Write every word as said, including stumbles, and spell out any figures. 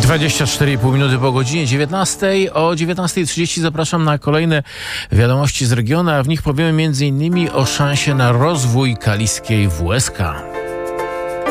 dwadzieścia cztery i pół minuty po godzinie dziewiętnastej. O dziewiętnastej trzydzieści zapraszam na kolejne wiadomości z regionu, a w nich powiemy między innymi o szansie na rozwój kaliskiej W S K.